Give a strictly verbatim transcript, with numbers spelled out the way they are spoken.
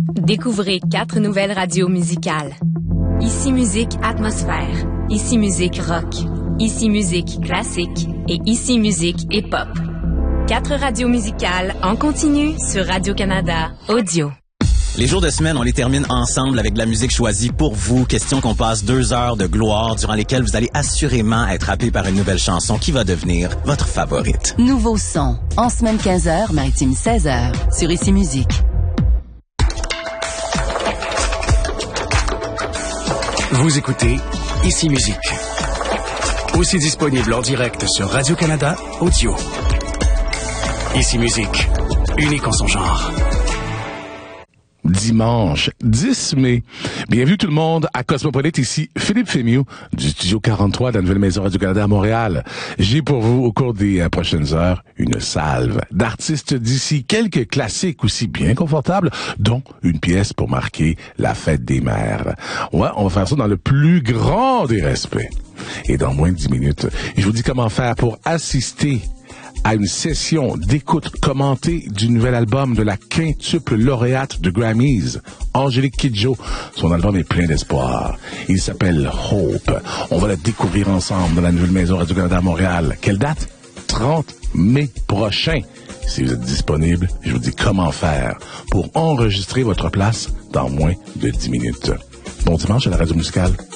Découvrez quatre nouvelles radios musicales. Ici Musique Atmosphère, Ici Musique Rock, Ici Musique Classique et Ici Musique Hip-Hop. Quatre radios musicales en continu sur Radio-Canada Audio. Les jours de semaine, on les termine ensemble avec de la musique choisie pour vous. Question qu'on passe deux heures de gloire durant lesquelles vous allez assurément être happé par une nouvelle chanson qui va devenir votre favorite. Nouveau son, en semaine quinze heures, maritime seize heures, sur Ici Musique. Vous écoutez Ici Musique. Aussi disponible en direct sur Radio-Canada Audio. Ici Musique, unique en son genre. Dimanche dix mai. Bienvenue tout le monde à Cosmopolite, ici Philippe Fémieux du Studio quarante-trois de la Nouvelle Maison Radio-Canada à Montréal. J'ai pour vous, au cours des euh, prochaines heures, une salve d'artistes d'ici, quelques classiques aussi bien confortables, dont une pièce pour marquer la fête des mères. Ouais, on va faire ça dans le plus grand des respects. Et dans moins de dix minutes, je vous dis comment faire pour assister à une session d'écoute commentée du nouvel album de la quintuple lauréate de Grammys, Angélique Kidjo. Son album est plein d'espoir. Il s'appelle Hope. On va le découvrir ensemble dans la Nouvelle Maison Radio-Canada à Montréal. Quelle date? trente mai prochain. Si vous êtes disponible, je vous dis comment faire pour enregistrer votre place dans moins de dix minutes. Bon dimanche à la Radio Musicale.